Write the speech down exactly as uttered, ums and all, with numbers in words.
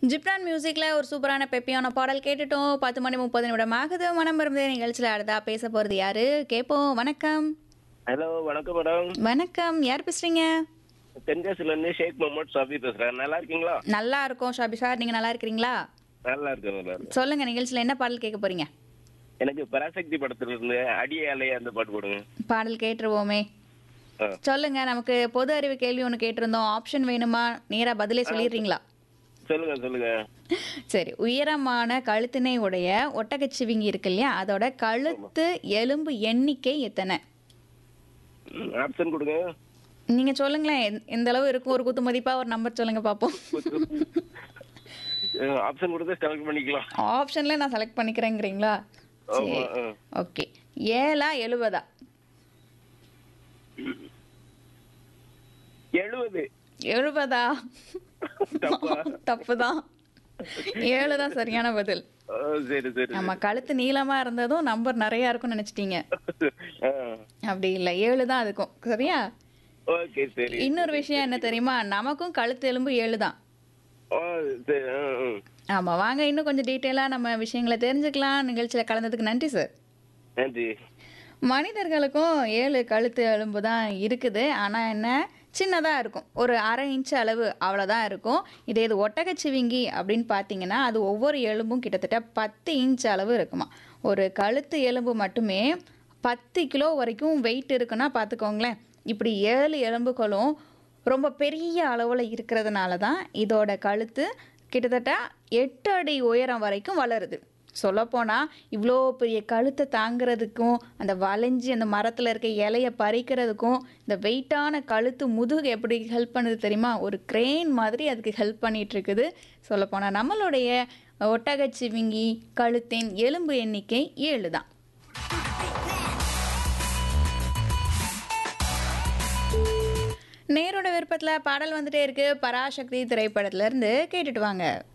ஜிப்ரான் மியூசிக்ல ஒரு சூப்பரான பெப்பியான பாடல் கேட்டுட்டோம். பத்து மணி முப்பது நிமிடம் ஆகுது. மனம் விரும்பிய நிகழ்ச்சியில் அடுத்தா பேச போறது யாரு கேட்போம். வணக்கம். ஹலோ வணக்கம் மேடம். வணக்கம். யார் பேசுறீங்க? தென்காசில இருந்து ஷேக் முகமது ஷாபி பேசுறேன். நல்லா இருக்கீங்களா? நல்லா இருக்கோம் ஷாபி சார். நீங்க நல்லா இருக்கிறீங்களா? நல்லா இருக்கேன் நல்லா இருக்கேன். சொல்லுங்க, நிகழ்ச்சியில் என்ன பாடல் கேட்க போறீங்க? எனக்கு பராசக்தி படத்துல இருந்து அடியே அலைய அந்த பாட்டு போடுங்க. பாடல் கேட்டுருவோமே. ஆ. சொல்லுங்க, நமக்கு பொது அறிவு கேள்வி ஒன்று கேட்டிருந்தோம். ஆப்ஷன் வேணுமா? நேரா பதிலே சொல்லிடுறீங்களா? சொல்லுங்க சொல்லுங்க. சரி. உயரமான கழுத்தினை உடைய ஒட்டகச்சிவிங்கி இருக்கு இல்லையா, அதோட கழுத்து எலும்பு எண்ணிக்கை எத்தனை? ம், ஆப்ஷன் கொடுங்க. நீங்க சொல்லுங்களேன். எந்த- எந்த அளவு இருக்கும்? ஒரு குத்து மதிப்பா ஒரு நம்பர் சொல்லுங்க பாப்போம். அஹ், ஆப்ஷன் கொடுத்து செலக்ட் பண்ணிக்கலாம். ஆப்ஷன்ல நான் செலக்ட் பண்ணிக்கிறேங்கிறீங்களா? ஆமா. சரி. ஆ. ஓகே. ஏழா எழுபதா? எழுபது. எழுபதா? தப்பா? தப்புதான். ஏழு தான் சரியான பதில். ஆ, சரி சரி. நம்ம கழுத்து நீளமா இருந்ததும் நம்பர் நிறைய இருக்கும்னு நினைச்சிட்டீங்க. ஆ, அப்படி இல்லை, ஏழு தான் அதுக்கும். சரியா? ஓகே சரி. இன்னொரு விஷயம் என்ன தெரியுமா? நமக்கும் கழுத்து எலும்பு ஏழு தான். ஆ, சரி. ஆ, ஆ. ஆமா, வாங்க இன்னும் கொஞ்சம் டீட்டெயிலா நம்ம விஷயங்களை தெரிஞ்சுக்கலாம். நிகழ்ச்சியில கலந்ததுக்கு நன்றி சார். நன்றி. மனிதர்களுக்கும் ஏழு கழுத்து எலும்பு தான் இருக்குது. ஆனால் என்ன, சின்னதாக இருக்கும். ஒரு அரை இன்ச் அளவு அவ்வளோதான் இருக்கும். இதே இது ஒட்டகச்சிவிங்கி அப்படின்னு பார்த்தீங்கன்னா அது ஒவ்வொரு எலும்பும் கிட்டத்தட்ட பத்து இன்ச் அளவு இருக்குமா. ஒரு கழுத்து எலும்பு மட்டுமே பத்து கிலோ வரைக்கும் வெயிட் இருக்குன்னா பார்த்துக்கோங்களேன். இப்படி ஏழு எலும்புகளும் ரொம்ப பெரிய அளவில் இருக்கிறதுனால தான் இதோட கழுத்து கிட்டத்தட்ட எட்டு அடி உயரம் வரைக்கும் வளருது. சொல்லப்போனால் இவ்வளோ பெரிய கழுத்தை தாங்கிறதுக்கும் அந்த வளைஞ்சி அந்த மரத்தில் இருக்க இலையை பறிக்கிறதுக்கும் இந்த வெயிட்டான கழுத்து முதுகு எப்படி ஹெல்ப் பண்ணுது தெரியுமா? ஒரு கிரேன் மாதிரி அதுக்கு ஹெல்ப் பண்ணிட்டு இருக்குது. சொல்லப்போனால் நம்மளுடைய ஒட்டகச்சிவிங்கி கழுத்தின் எலும்பு எண்ணிக்கை ஏழு தான். நேரோட விருப்பத்தில் பாடல் வந்துட்டே இருக்கு. பராசக்தி திரைப்படத்துல இருந்து கேட்டுட்டு வாங்க.